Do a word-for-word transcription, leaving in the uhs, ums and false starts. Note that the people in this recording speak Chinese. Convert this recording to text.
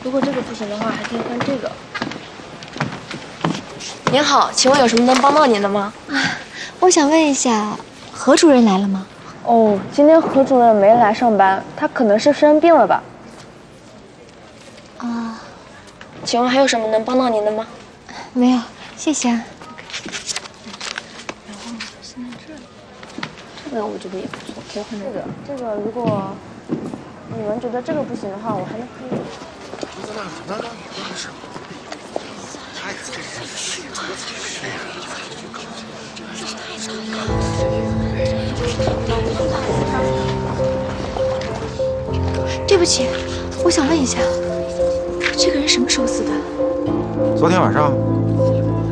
如果这个不行的话，还可以换这个。您好，请问有什么能帮到您的吗？ 啊，我想问一下，何主任来了吗？ 哦，今天何主任没来上班，他可能是生病了吧。 啊， 请问还有什么能帮到您的吗？ 没有，谢谢啊。 然后现在这里，这个我觉得也不错，可以换这个。这个如果你们觉得这个不行的话，我还能可以。 那那那那是。 对不起，我想问一下，这个人什么时候死的？ 昨天晚上。